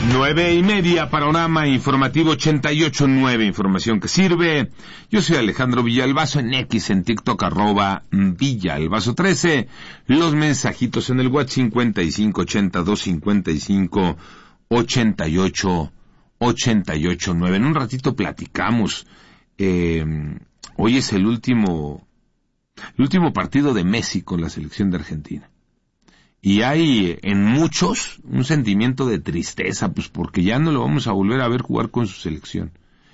9:30, panorama informativo 88.9, información que sirve. Yo soy Alejandro Villalbazo, en X, en TikTok, @Villalbazo13. Los mensajitos en el WhatsApp 5582558889. En un ratito platicamos. Hoy es el último partido de Messi con la selección de Argentina. Y hay en muchos un sentimiento de tristeza, pues porque ya no lo vamos a volver a ver jugar con su selección.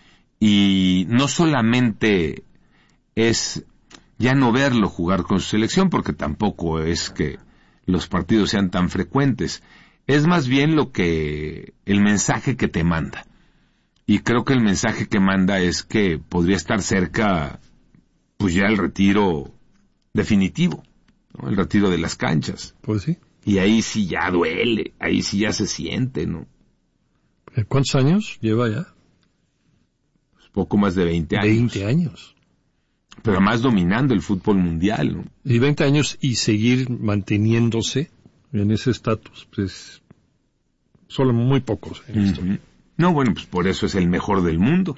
Y no solamente es ya no verlo jugar con su selección, porque tampoco es que los partidos sean tan frecuentes. Es más bien el mensaje que te manda. Y creo que el mensaje que manda es que podría estar cerca, pues ya el retiro definitivo, ¿no? El retiro de las canchas. Pues sí. Y ahí sí ya duele, ahí sí ya se siente, ¿no? ¿Cuántos años lleva ya? Pues poco más de 20 años. 20 años. Pero además dominando el fútbol mundial, ¿no? Y 20 años y seguir manteniéndose en ese estatus, pues solo muy pocos en esto. No, bueno, pues por eso es el mejor del mundo.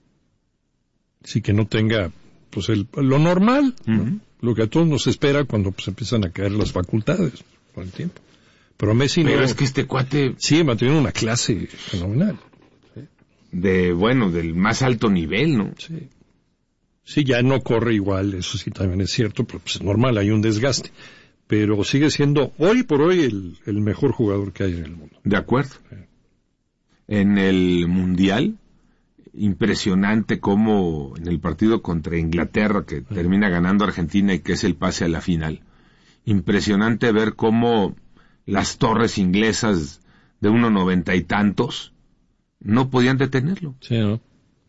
Sí, que no tenga, pues lo normal, ¿no? Lo que a todos nos espera cuando pues empiezan a caer las facultades con el tiempo. Pero Messi Pero no. es que este cuate sigue manteniendo una clase fenomenal. ¿Sí? Del más alto nivel, ¿no? Sí. Sí, ya no corre igual, eso sí también es cierto, pero pues es normal, hay un desgaste. Pero sigue siendo, hoy por hoy, el mejor jugador que hay en el mundo. De acuerdo. Sí. En el Mundial, impresionante cómo en el partido contra Inglaterra, que termina ganando Argentina y que es el pase a la final, impresionante ver cómo las torres inglesas de 1.90 y tantos no podían detenerlo. Sí, ¿no?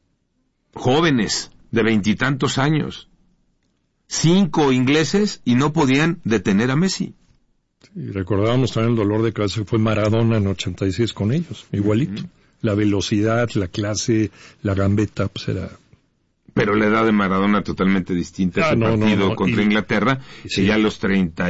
Jóvenes de 20 y tantos años, 5 ingleses y no podían detener a Messi. Y recordábamos también el dolor de cabeza que fue Maradona en 86 con ellos, igualito. La velocidad, la clase, la gambeta, pues era... Pero la edad de Maradona totalmente distinta a ese partido contra Inglaterra, sí. Que ya a los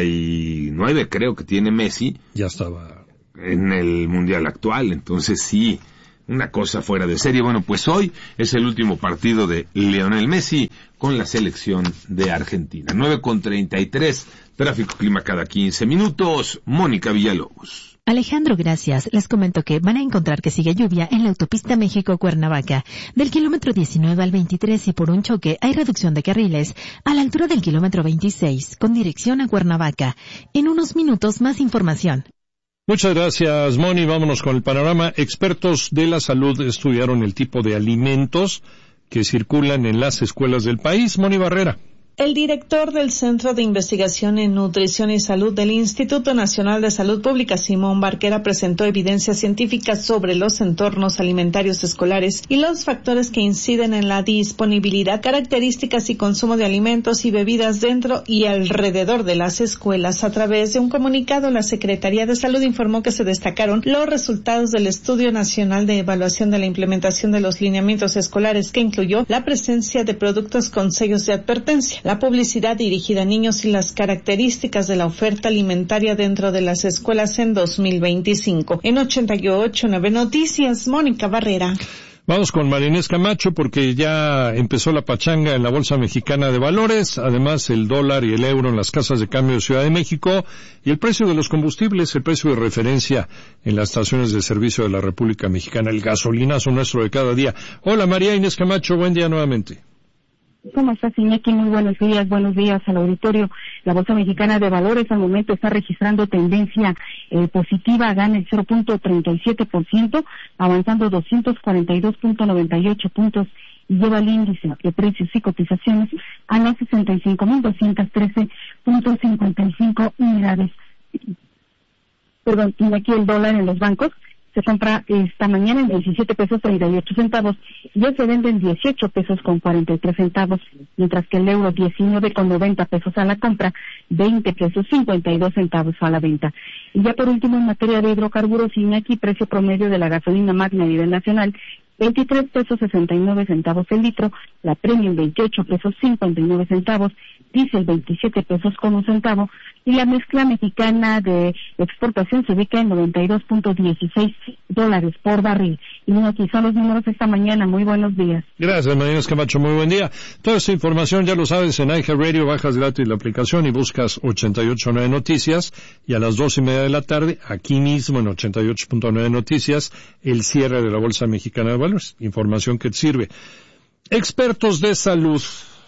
39 creo que tiene Messi. Ya estaba... En el Mundial actual, entonces sí, una cosa fuera de serie. Bueno, pues hoy es el último partido de Lionel Messi con la selección de Argentina. 9:33, tráfico clima cada 15 minutos. Mónica Villalobos. Alejandro, gracias. Les comento que van a encontrar que sigue lluvia en la autopista México-Cuernavaca, del kilómetro 19 al 23, y por un choque hay reducción de carriles a la altura del kilómetro 26, con dirección a Cuernavaca. En unos minutos más información. Muchas gracias, Moni. Vámonos con el panorama. Expertos de la salud estudiaron el tipo de alimentos que circulan en las escuelas del país. Moni Barrera. El director del Centro de Investigación en Nutrición y Salud del Instituto Nacional de Salud Pública, Simón Barquera, presentó evidencia científica sobre los entornos alimentarios escolares y los factores que inciden en la disponibilidad, características y consumo de alimentos y bebidas dentro y alrededor de las escuelas. A través de un comunicado, la Secretaría de Salud informó que se destacaron los resultados del Estudio Nacional de Evaluación de la Implementación de los Lineamientos Escolares, que incluyó la presencia de productos con sellos de advertencia, la publicidad dirigida a niños y las características de la oferta alimentaria dentro de las escuelas en 2025. En 88.9 Noticias, Mónica Barrera. Vamos con María Inés Camacho porque ya empezó la pachanga en la Bolsa Mexicana de Valores, además el dólar y el euro en las casas de cambio de Ciudad de México y el precio de los combustibles, el precio de referencia en las estaciones de servicio de la República Mexicana, el gasolinazo nuestro de cada día. Hola María Inés Camacho, buen día nuevamente. ¿Cómo estás, Iñaki? Muy buenos días al auditorio. La Bolsa Mexicana de Valores al momento está registrando tendencia positiva, gana el 0.37%, avanzando 242.98 puntos y lleva el índice de precios y cotizaciones a las 65.213.55 unidades. Perdón, Iñaki, el dólar en los bancos se compra esta mañana en 17 pesos 38 centavos y hoy se vende en 18 pesos con 43 centavos, mientras que el euro 19 con 90 pesos a la compra, 20 pesos 52 centavos a la venta. Y ya por último, en materia de hidrocarburos, Iñaki, precio promedio de la gasolina magna a nivel nacional, 23 pesos 69 centavos el litro, la premium 28 pesos 59 centavos, diésel 27 pesos con un centavo, y la mezcla mexicana de exportación se ubica en $92.16 por barril. Y aquí son los números esta mañana. Muy buenos días. Gracias, Marinas Camacho. Muy buen día. Toda esta información ya lo sabes en iHeartRadio. Bajas gratis la aplicación y buscas 88.9 Noticias. Y a las 2:30 de la tarde, aquí mismo en 88.9 Noticias, el cierre de la Bolsa Mexicana de Valores. Información que te sirve. Expertos de salud.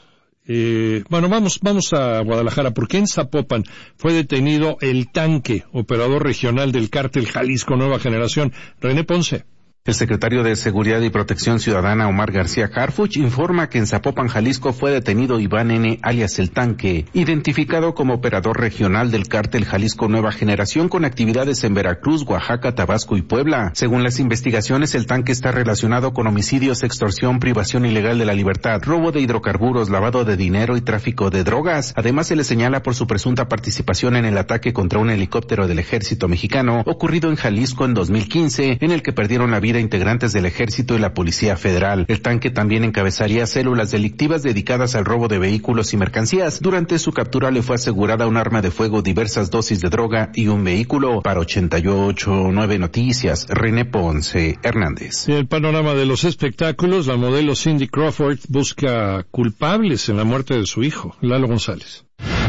Vamos a Guadalajara, porque en Zapopan fue detenido el Tanque, operador regional del cártel Jalisco Nueva Generación. René Ponce. El secretario de Seguridad y Protección Ciudadana, Omar García Harfuch, informa que en Zapopan, Jalisco, fue detenido Iván N., alias El Tanque, identificado como operador regional del cártel Jalisco Nueva Generación con actividades en Veracruz, Oaxaca, Tabasco y Puebla. Según las investigaciones, El Tanque está relacionado con homicidios, extorsión, privación ilegal de la libertad, robo de hidrocarburos, lavado de dinero y tráfico de drogas. Además, se le señala por su presunta participación en el ataque contra un helicóptero del ejército mexicano ocurrido en Jalisco en 2015, en el que perdieron la vida integrantes del Ejército y la Policía Federal. El Tanque también encabezaría células delictivas dedicadas al robo de vehículos y mercancías. Durante su captura le fue asegurada un arma de fuego, diversas dosis de droga y un vehículo. Para 88.9 Noticias, René Ponce Hernández. En el panorama de los espectáculos, la modelo Cindy Crawford busca culpables en la muerte de su hijo, Lalo González.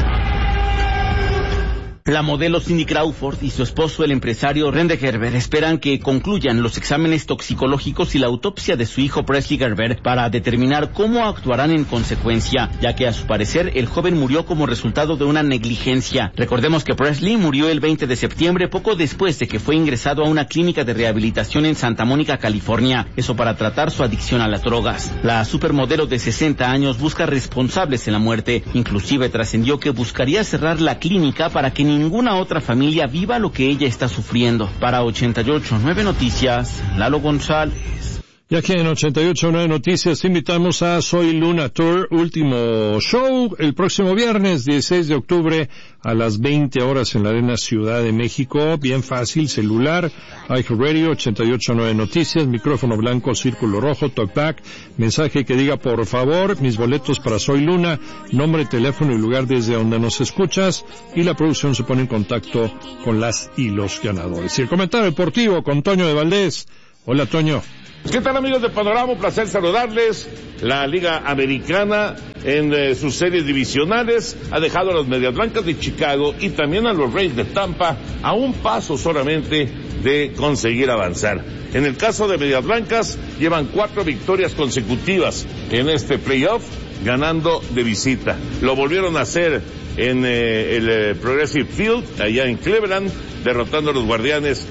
La modelo Cindy Crawford y su esposo, el empresario Randy Gerber, esperan que concluyan los exámenes toxicológicos y la autopsia de su hijo Presley Gerber para determinar cómo actuarán en consecuencia, ya que a su parecer el joven murió como resultado de una negligencia. Recordemos que Presley murió el 20 de septiembre, poco después de que fue ingresado a una clínica de rehabilitación en Santa Mónica, California, eso para tratar su adicción a las drogas. La supermodelo de 60 años busca responsables en la muerte, inclusive trascendió que buscaría cerrar la clínica para que ninguna otra familia viva lo que ella está sufriendo. Para 88.9 Noticias, Lalo González. Y aquí en 88.9 Noticias invitamos a Soy Luna Tour, último show el próximo viernes 16 de octubre a las 20 horas en la Arena Ciudad de México. Bien fácil, celular, iHeartRadio, 88.9 Noticias, micrófono blanco, círculo rojo, talkback, mensaje que diga por favor, mis boletos para Soy Luna, nombre, teléfono y lugar desde donde nos escuchas, y la producción se pone en contacto con las y los ganadores. Y el comentario deportivo con Toño de Valdés. Hola, Toño. ¿Qué tal, amigos de Panorama? Un placer saludarles. La Liga Americana en sus series divisionales ha dejado a las Medias Blancas de Chicago y también a los Rays de Tampa a un paso solamente de conseguir avanzar. En el caso de Medias Blancas, llevan 4 victorias consecutivas en este playoff, ganando de visita. Lo volvieron a hacer en el Progressive Field, allá en Cleveland, derrotando a los Guardianes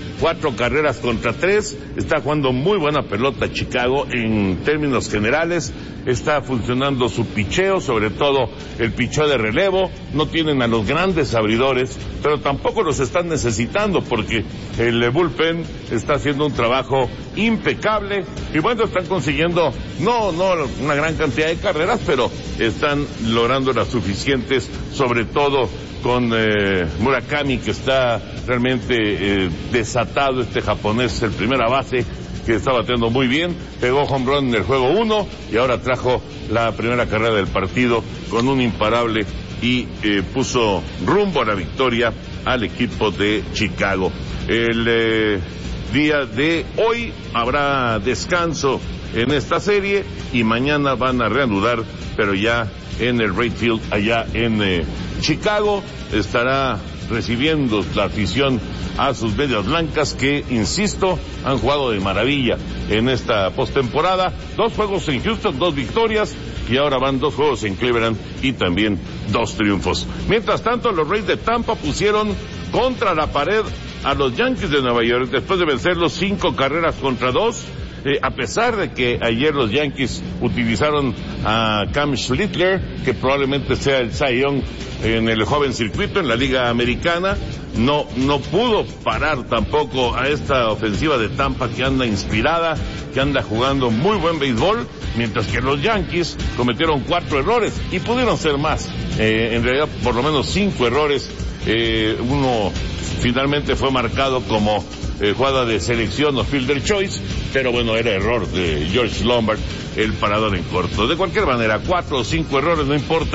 4-3. Está jugando muy buena pelota Chicago en términos generales. Está funcionando su picheo, sobre todo el picheo de relevo. No tienen a los grandes abridores, pero tampoco los están necesitando porque el bullpen está haciendo un trabajo impecable. Y bueno, están consiguiendo no una gran cantidad de carreras, pero están logrando las suficientes, sobre todo con Murakami, que está realmente desatado, este japonés, el primera base, que está bateando muy bien, pegó home run en el juego 1 y ahora trajo la primera carrera del partido con un imparable y puso rumbo a la victoria al equipo de Chicago. El día de hoy habrá descanso en esta serie y mañana van a reanudar, pero ya en el Wright Field allá en Chicago. Estará recibiendo la afición a sus Medias Blancas, que, insisto, han jugado de maravilla en esta postemporada. 2 juegos en Houston, 2 victorias, y ahora van 2 juegos en Cleveland y también 2 triunfos. Mientras tanto, los Rays de Tampa pusieron contra la pared a los Yankees de Nueva York después de vencerlos 5-2. A pesar de que ayer los Yankees utilizaron a Cam Schlittler, que probablemente sea el Cy Young en el joven circuito en la Liga Americana, no pudo parar tampoco a esta ofensiva de Tampa, que anda inspirada, que anda jugando muy buen béisbol, mientras que los Yankees cometieron 4 errores y pudieron ser más, en realidad por lo menos 5 errores. Uno finalmente fue marcado como jugada de selección o fielder choice, pero bueno, era error de George Lombard, el parador en corto. De cualquier manera, 4 o 5 errores, no importa,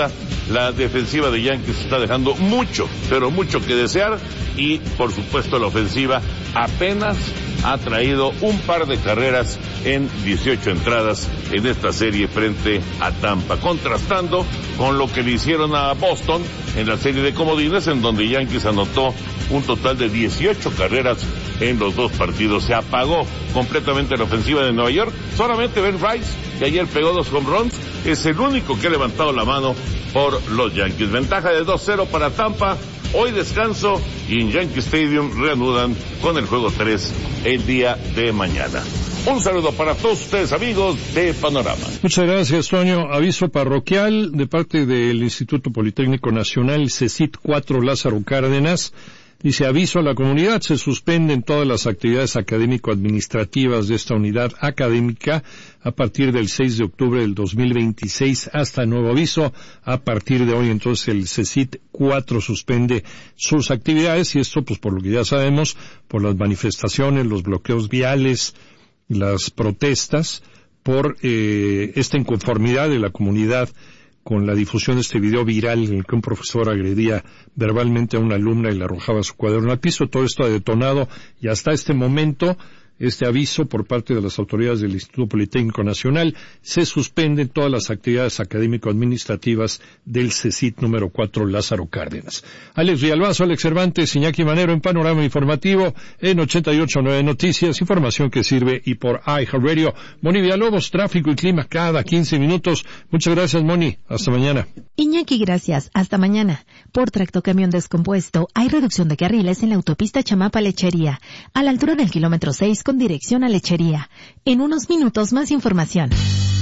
La defensiva de Yankees está dejando mucho, pero mucho que desear, y por supuesto la ofensiva apenas ha traído un par de carreras en 18 entradas en esta serie frente a Tampa, contrastando con lo que le hicieron a Boston en la serie de comodines, en donde Yankees anotó un total de 18 carreras en los dos partidos. Se apagó completamente la ofensiva de Nueva York. Solamente Ben Rice, que ayer pegó 2 home runs, es el único que ha levantado la mano por los Yankees. Ventaja de 2-0 para Tampa. Hoy descanso y en Yankee Stadium reanudan con el juego 3 el día de mañana. Un saludo para todos ustedes, amigos de Panorama. Muchas gracias, Toño. Aviso parroquial de parte del Instituto Politécnico Nacional, CECIT 4 Lázaro Cárdenas. Dice, aviso a la comunidad, se suspenden todas las actividades académico-administrativas de esta unidad académica a partir del 6 de octubre del 2026 hasta nuevo aviso. A partir de hoy, entonces, el CECIT 4 suspende sus actividades, y esto, pues, por lo que ya sabemos, por las manifestaciones, los bloqueos viales, las protestas, por esta inconformidad de la comunidad con la difusión de este video viral en el que un profesor agredía verbalmente a una alumna y le arrojaba su cuaderno al piso. Todo esto ha detonado, y hasta este momento, este aviso por parte de las autoridades del Instituto Politécnico Nacional: se suspenden todas las actividades académico-administrativas del CECIT número 4 Lázaro Cárdenas. Alex Villalbazo, Alex Cervantes, Iñaki Manero en Panorama Informativo en 88.9 Noticias, información que sirve, y por iHeartRadio. Moni Villalobos, tráfico y clima cada 15 minutos. Muchas gracias, Moni. Hasta mañana. Iñaki, gracias. Hasta mañana. Por tractocamión descompuesto, hay reducción de carriles en la autopista Chamapa-Lechería, a la altura del kilómetro 6 con dirección a Lechería. En unos minutos más información.